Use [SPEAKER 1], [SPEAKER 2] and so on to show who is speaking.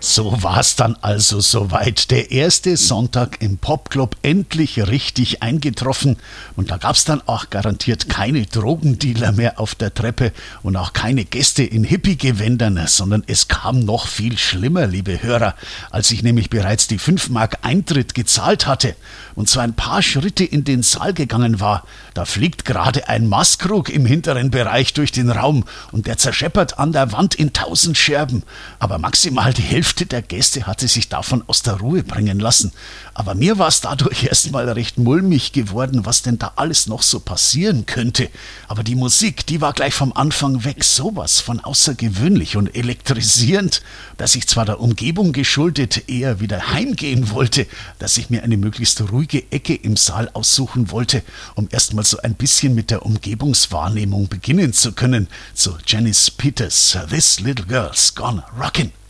[SPEAKER 1] So war's dann also soweit. Der erste Sonntag im Popclub endlich richtig eingetroffen. Und da gab's dann auch garantiert keine Drogendealer mehr auf der Treppe und auch keine Gäste in Hippie-Gewändern, sondern es kam noch viel schlimmer, liebe Hörer, als ich nämlich bereits die 5 Mark Eintritt gezahlt hatte und so ein paar Schritte in den Saal gegangen war. Da fliegt gerade ein Maßkrug im hinteren Bereich durch den Raum und der zerscheppert an der Wand in 1000 Scherben. Aber maximal die Hälfte der Gäste hatte sich davon aus der Ruhe bringen lassen. Aber mir war es dadurch erstmal recht mulmig geworden, was denn da alles noch so passieren könnte. Aber die Musik, die war gleich vom Anfang weg sowas von außergewöhnlich und elektrisierend, dass ich zwar der Umgebung geschuldet eher wieder heimgehen wollte, dass ich mir eine möglichst ruhige Ecke im Saal aussuchen wollte, um erstmal so ein bisschen mit der Umgebungswahrnehmung beginnen zu können. So Janice Peters, This Little Girl's Gone Rockin'.